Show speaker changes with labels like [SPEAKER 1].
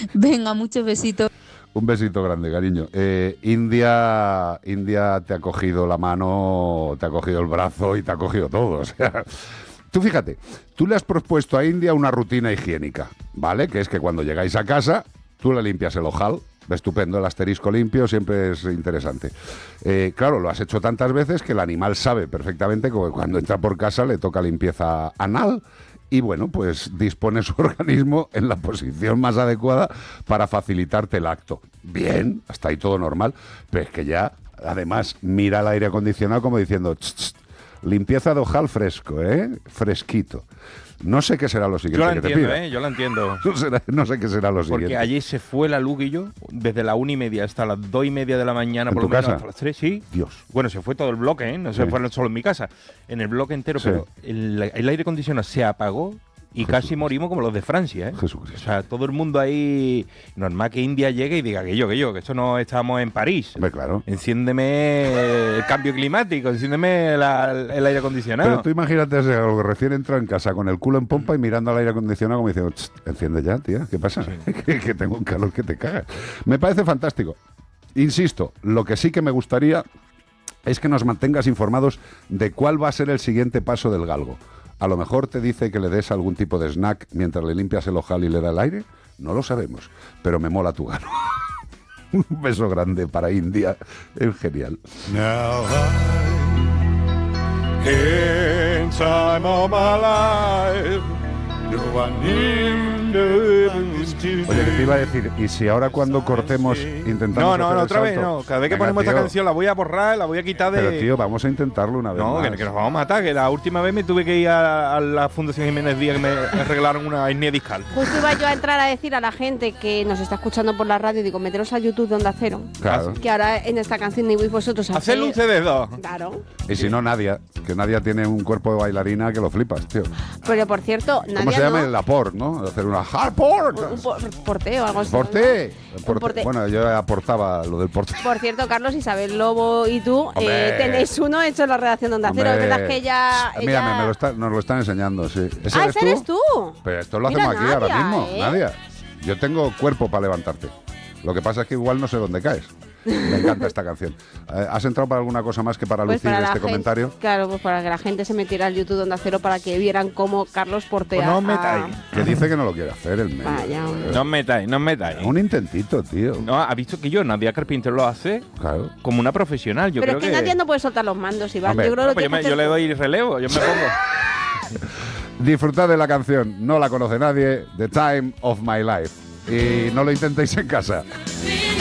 [SPEAKER 1] Venga, muchos besitos.
[SPEAKER 2] Un besito grande, cariño. India te ha cogido la mano, te ha cogido el brazo y te ha cogido todo. O sea, tú fíjate, tú le has propuesto a India una rutina higiénica, ¿vale? Que es que cuando llegáis a casa, tú le limpias el ojal. Estupendo, el asterisco limpio siempre es interesante. Claro, lo has hecho tantas veces que el animal sabe perfectamente que cuando entra por casa le toca limpieza anal. Y bueno, pues dispone su organismo en la posición más adecuada para facilitarte el acto. Bien, hasta ahí todo normal, pero es que ya, además, mira el aire acondicionado como diciendo, "Ch, ch, limpieza de ojal fresco, fresquito". No sé qué será lo siguiente que te pida.
[SPEAKER 3] Yo la entiendo.
[SPEAKER 2] No sé qué será lo siguiente.
[SPEAKER 3] Porque allí se fue la luz, Guillo, desde las 1:30 hasta las 2:30 de la mañana,
[SPEAKER 2] ¿En
[SPEAKER 3] por
[SPEAKER 2] tu
[SPEAKER 3] lo menos
[SPEAKER 2] casa?
[SPEAKER 3] hasta las 3, sí.
[SPEAKER 2] Dios.
[SPEAKER 3] Bueno, se fue todo el bloque, no se fue solo en mi casa, en el bloque entero,
[SPEAKER 2] Sí.
[SPEAKER 3] pero el aire acondicionado se apagó y casi morimos como los de Francia,
[SPEAKER 2] Jesucristo.
[SPEAKER 3] O sea, todo el mundo ahí, normal que India llegue y diga que esto no estamos en París.
[SPEAKER 2] Hombre, claro.
[SPEAKER 3] Enciéndeme el cambio climático, enciéndeme el aire acondicionado.
[SPEAKER 2] Pero tú imagínate ese algo recién entra en casa con el culo en pompa y mirando al aire acondicionado como diciendo, "Ch, enciende ya, tía, ¿qué pasa? que tengo un calor que te cagas". Me parece fantástico. Insisto, lo que sí que me gustaría es que nos mantengas informados de cuál va a ser el siguiente paso del galgo. A lo mejor te dice que le des algún tipo de snack mientras le limpias el ojal y le da el aire. No lo sabemos, pero me mola tu gano. Un beso grande para India. Es genial.
[SPEAKER 4] Now in time of my life, do I need
[SPEAKER 2] Oye, que te iba a decir, ¿y si ahora cuando cortemos intentamos
[SPEAKER 3] No,
[SPEAKER 2] hacer el
[SPEAKER 3] otra vez
[SPEAKER 2] salto?
[SPEAKER 3] no. Cada vez que
[SPEAKER 2] Venga,
[SPEAKER 3] ponemos esta
[SPEAKER 2] tío.
[SPEAKER 3] canción la voy a borrar, la voy a quitar de...
[SPEAKER 2] Pero tío, vamos a intentarlo una vez
[SPEAKER 3] No,
[SPEAKER 2] más.
[SPEAKER 3] que nos vamos a matar, que la última vez me tuve que ir a la Fundación Jiménez Díaz que me arreglaron una hernia discal.
[SPEAKER 5] Justo iba yo a entrar a decir a la gente que nos está escuchando por la radio, digo, meteros a YouTube de Onda Cero.
[SPEAKER 2] Claro.
[SPEAKER 5] Que ahora en esta canción ni vosotros
[SPEAKER 3] Hacer luces de dos.
[SPEAKER 5] Claro.
[SPEAKER 2] Y si no, Nadia, que Nadia tiene un cuerpo de bailarina que lo flipas, tío.
[SPEAKER 5] Pero por cierto,
[SPEAKER 2] ¿Cómo
[SPEAKER 5] Nadia
[SPEAKER 2] se llama?
[SPEAKER 5] no,
[SPEAKER 2] El aport, ¿no? Hacer una hardport.
[SPEAKER 5] porteo, algo así.
[SPEAKER 2] ¿Porté?
[SPEAKER 5] Un porté.
[SPEAKER 2] Bueno, yo aportaba lo del porté.
[SPEAKER 5] Por cierto, Carlos, Isabel Lobo y tú
[SPEAKER 2] Hombre.
[SPEAKER 5] tenéis uno hecho en la redacción de Onda Cero. Es verdad que ella...
[SPEAKER 2] Mírame, nos lo están enseñando, sí. ¿Ese
[SPEAKER 5] ¡Ah, ese eres tú!
[SPEAKER 2] Pero esto lo
[SPEAKER 5] Mira,
[SPEAKER 2] hacemos aquí ahora
[SPEAKER 5] Nadia,
[SPEAKER 2] mismo, Nadia. Yo tengo cuerpo para levantarte. Lo que pasa es que igual no sé dónde caes. Me encanta esta canción. ¿Has entrado para alguna cosa más que para
[SPEAKER 5] Pues
[SPEAKER 2] lucir
[SPEAKER 5] para la
[SPEAKER 2] este
[SPEAKER 5] gente-
[SPEAKER 2] comentario?
[SPEAKER 5] Claro, pues para que la gente se metiera al YouTube de Onda Cero para que vieran cómo Carlos portea.
[SPEAKER 3] Pues no os metáis.
[SPEAKER 2] Que dice que no lo quiere hacer el medio.
[SPEAKER 5] Vaya, hombre.
[SPEAKER 3] No os metáis.
[SPEAKER 2] Un intentito, tío.
[SPEAKER 3] No, ha visto que Nadia Carpintero lo hace
[SPEAKER 2] Claro.
[SPEAKER 3] como una profesional. Yo
[SPEAKER 5] Pero
[SPEAKER 3] creo
[SPEAKER 5] es que Nadia no puede soltar los mandos, Iván.
[SPEAKER 2] Hombre,
[SPEAKER 5] Yo creo que
[SPEAKER 3] Pues
[SPEAKER 5] lo tienes
[SPEAKER 3] yo
[SPEAKER 5] que
[SPEAKER 3] le
[SPEAKER 5] hacer
[SPEAKER 3] doy relevo, yo me pongo.
[SPEAKER 2] Disfrutad de la canción, no la conoce nadie, The Time of My Life. Y no lo intentéis en casa.